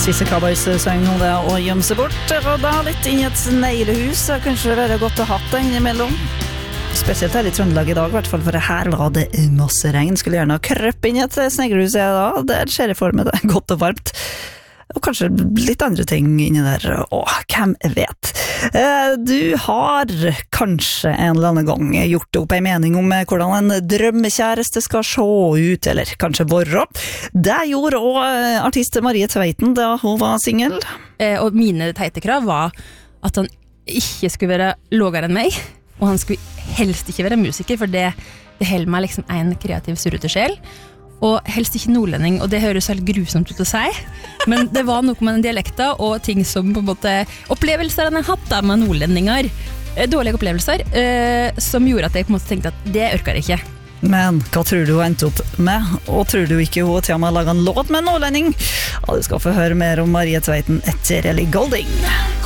Sisse Cowboys sang nå det å gjemme seg bort, og da litt inn i et sneglehus, kanskje det være godt å ha det innimellom. Spesielt her i Trøndelag i dag, I hvert fall, for her var det masse regn. Skulle gjerne ha krøpp inn i et sneglehus da, der ser jeg for meg det godt og varmt. Og kanskje litt andre ting inni der, hvem vet. Du har kanskje en eller annen gang gjort opp en mening om hvordan en drømmekjæreste skal se ut, eller kanskje være. Det gjorde også artist Marie Tveiten da hun var single. Og mine teite krav var at han ikke skulle være lavere enn meg, og han skulle helst ikke være musiker, for det holder meg liksom en kreativ surrete sjel. Og helst ikke nordlending, og det høres helt grusomt ut å si, men det var noe med den dialekta og ting som på en måte opplevelser han har hatt da med nordlendinger, dårlige opplevelser, som gjorde at jeg på en måte tenkte at det orker jeg ikke. Men hva tror du hun endte opp med? Og tror du ikke hun til og med laget en låt med en nordlending? Ja, du skal få høre mer om Marie Tveiten etter Ellie Goulding.